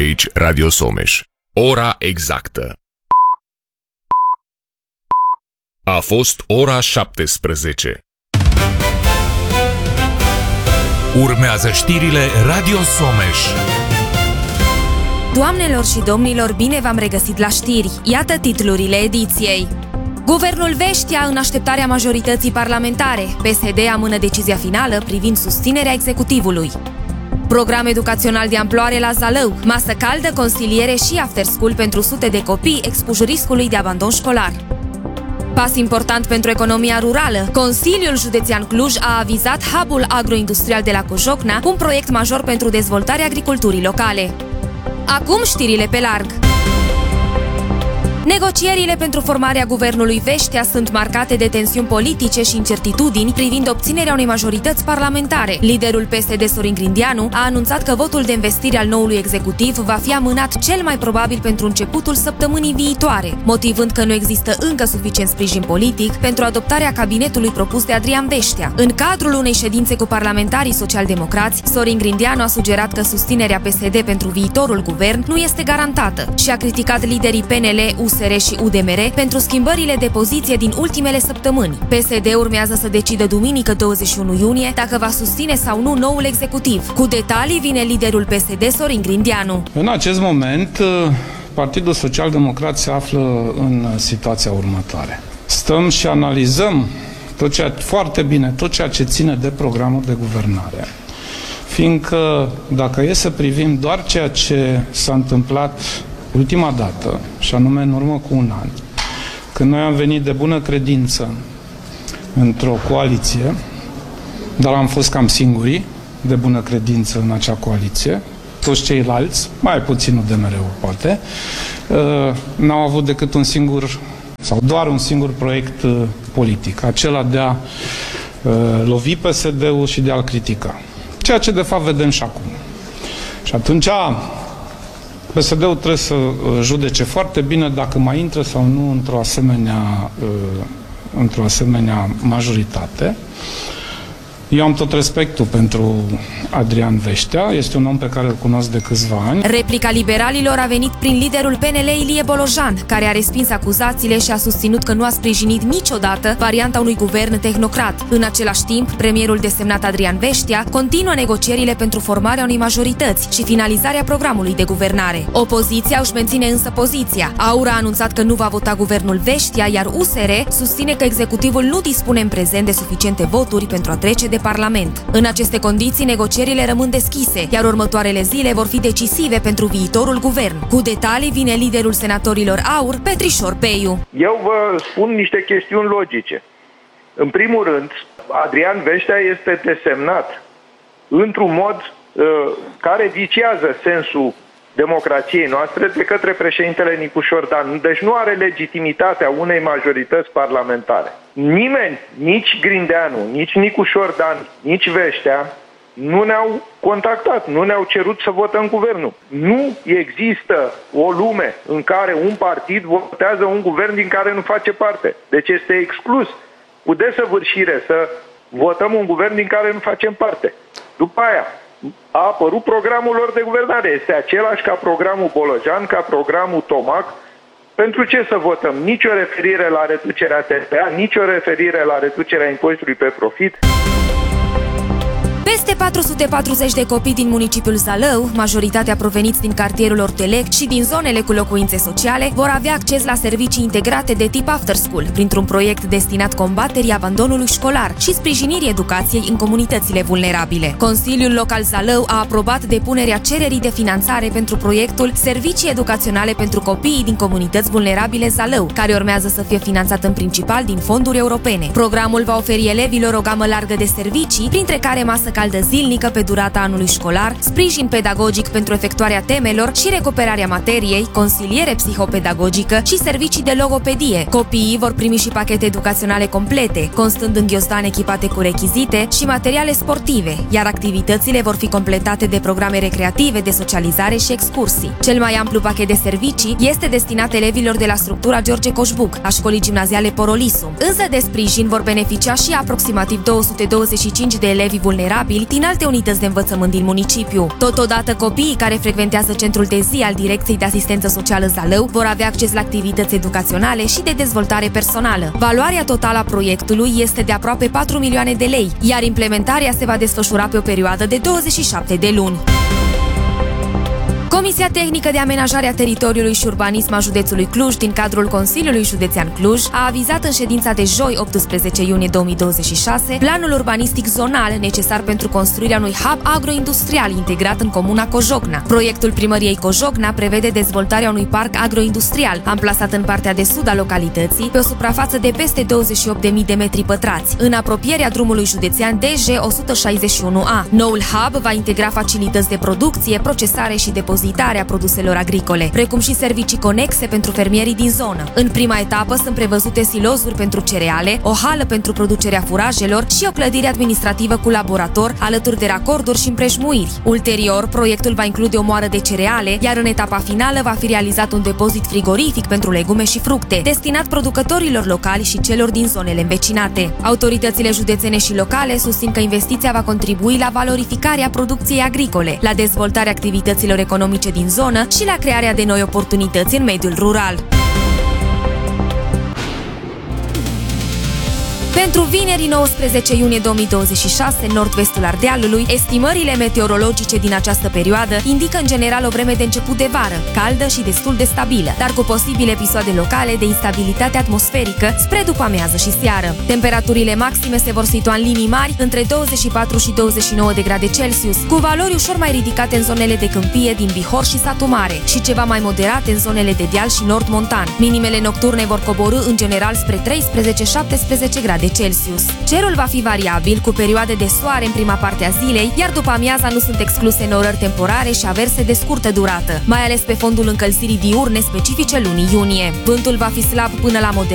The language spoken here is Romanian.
aici Radio Someș. Ora exactă. A fost ora 17. Urmează știrile Radio Someș. Doamnelor și domnilor, bine v-am regăsit la știri. Iată titlurile ediției. Guvernul Veștea în așteptarea majorității parlamentare. PSD amână decizia finală privind susținerea executivului. Program educațional de amploare la Zalău. Masă caldă, consiliere și after school pentru sute de copii expuși riscului de abandon școlar. Pas important pentru economia rurală. Consiliul Județean Cluj a avizat hub-ul agroindustrial de la Cojocna, un proiect major pentru dezvoltarea agriculturii locale. Acum știrile pe larg. Negocierile pentru formarea guvernului Veștea sunt marcate de tensiuni politice și incertitudini privind obținerea unei majorități parlamentare. Liderul PSD, Sorin Grindeanu, a anunțat că votul de investire al noului executiv va fi amânat cel mai probabil pentru începutul săptămânii viitoare, motivând că nu există încă suficient sprijin politic pentru adoptarea cabinetului propus de Adrian Veștea. În cadrul unei ședințe cu parlamentarii social-democrați, Sorin Grindeanu a sugerat că susținerea PSD pentru viitorul guvern nu este garantată și a criticat liderii PNL, USR și UDMR pentru schimbările de poziție din ultimele săptămâni. PSD urmează să decidă duminică 21 iunie dacă va susține sau nu noul executiv. Cu detalii vine liderul PSD, Sorin Grindeanu. În acest moment, Partidul Social-Democrat se află în situația următoare. Stăm și analizăm foarte bine tot ceea ce ține de programul de guvernare. Fiindcă dacă e să privim doar ceea ce s-a întâmplat ultima dată, și anume în urmă cu un an, când noi am venit de bună credință într-o coaliție, dar am fost cam singurii de bună credință în acea coaliție, toți ceilalți, mai puțin de mereu poate, n-au avut decât un singur sau doar un singur proiect politic, acela de a lovi PSD-ul și de a-l critica. Ceea ce de fapt vedem și acum. Și atunci PSD-ul trebuie să judece foarte bine dacă mai intră sau nu într-o asemenea majoritate. Eu am tot respectul pentru Adrian Veștea, este un om pe care îl cunosc de câțiva ani. Replica liberalilor a venit prin liderul PNL Ilie Bolojan, care a respins acuzațiile și a susținut că nu a sprijinit niciodată varianta unui guvern tehnocrat. În același timp, premierul desemnat Adrian Veștea continuă negocierile pentru formarea unei majorități și finalizarea programului de guvernare. Opoziția își menține însă poziția. AUR a anunțat că nu va vota guvernul Veștea, iar USR susține că executivul nu dispune în prezent de suficiente voturi pentru a trece de Parlament. În aceste condiții, negocierile rămân deschise, iar următoarele zile vor fi decisive pentru viitorul guvern. Cu detalii vine liderul senatorilor AUR, Petrișor Peiu. Eu vă spun niște chestiuni logice. În primul rând, Adrian Veștea este desemnat într-un mod care viciază sensul democrației noastre de către președintele Nicușor Dan. Deci nu are legitimitatea unei majorități parlamentare. Nimeni, nici Grindeanu, nici Nicușor Dan, nici Veștea, nu ne-au contactat, nu ne-au cerut să votăm guvernul. Nu există o lume în care un partid votează un guvern din care nu face parte. Deci este exclus cu desăvârșire să votăm un guvern din care nu facem parte. După aia a apărut programul lor de guvernare. Este același ca programul Bolojan, ca programul Tomac. Pentru ce să votăm? Nici o referire la reducerea TVA, nici o referire la reducerea impozitului pe profit. Peste 440 de copii din municipiul Zalău, majoritatea proveniți din cartierul Ortelec și din zonele cu locuințe sociale, vor avea acces la servicii integrate de tip after school, printr-un proiect destinat combaterii abandonului școlar și sprijinirii educației în comunitățile vulnerabile. Consiliul Local Zalău a aprobat depunerea cererii de finanțare pentru proiectul Servicii Educaționale pentru Copiii din Comunități Vulnerabile Zalău, care urmează să fie finanțat în principal din fonduri europene. Programul va oferi elevilor o gamă largă de servicii, printre care masă caldă zilnică pe durata anului școlar, sprijin pedagogic pentru efectuarea temelor și recuperarea materiei, consiliere psihopedagogică și servicii de logopedie. Copiii vor primi și pachete educaționale complete, constând în ghiozdan echipate cu rechizite și materiale sportive, iar activitățile vor fi completate de programe recreative, de socializare și excursii. Cel mai amplu pachet de servicii este destinat elevilor de la structura George Coșbuc, a școlii gimnaziale Porolisu. Însă de sprijin vor beneficia și aproximativ 225 de elevi vulnerabili copil din alte unități de învățământ din municipiu. Totodată, copiii care frecventează centrul de zi al Direcției de Asistență Socială Zalău vor avea acces la activități educaționale și de dezvoltare personală. Valoarea totală a proiectului este de aproape 4 milioane de lei, iar implementarea se va desfășura pe o perioadă de 27 de luni. Comisia Tehnică de Amenajare a Teritoriului și Urbanism a județului Cluj, din cadrul Consiliului Județean Cluj, a avizat în ședința de joi, 18 iunie 2026, planul urbanistic zonal necesar pentru construirea unui hub agroindustrial integrat în comuna Cojocna. Proiectul primăriei Cojocna prevede dezvoltarea unui parc agroindustrial, amplasat în partea de sud a localității, pe o suprafață de peste 28.000 de metri pătrați, în apropierea drumului județean DG 161A. Noul hub va integra facilități de producție, procesare și depozitare a produselor agricole, precum și servicii conexe pentru fermierii din zonă. În prima etapă sunt prevăzute silozuri pentru cereale, o hală pentru producerea furajelor și o clădire administrativă cu laborator, alături de racorduri și împrejmuiri. Ulterior, proiectul va include o moară de cereale, iar în etapa finală va fi realizat un depozit frigorific pentru legume și fructe, destinat producătorilor locali și celor din zonele învecinate. Autoritățile județene și locale susțin că investiția va contribui la valorificarea producției agricole, la dezvoltarea activităților economice din zonă și la crearea de noi oportunități în mediul rural. Pentru vineri 19 iunie 2026, în nord-vestul Ardealului, estimările meteorologice din această perioadă indică în general o vreme de început de vară, caldă și destul de stabilă, dar cu posibile episoade locale de instabilitate atmosferică spre după amiază și seară. Temperaturile maxime se vor situa în linii mari între 24 și 29 de grade Celsius, cu valori ușor mai ridicate în zonele de câmpie din Bihor și Satu Mare și ceva mai moderate în zonele de deal și nord montan. Minimele nocturne vor coborî în general spre 13-17 grade Celsius. Cerul va fi variabil, cu perioade de soare în prima parte a zilei, iar după amiaza nu sunt excluse norări temporare și averse de scurtă durată, mai ales pe fondul încălzirii diurne specifice lunii iunie. Vântul va fi slab până la moderat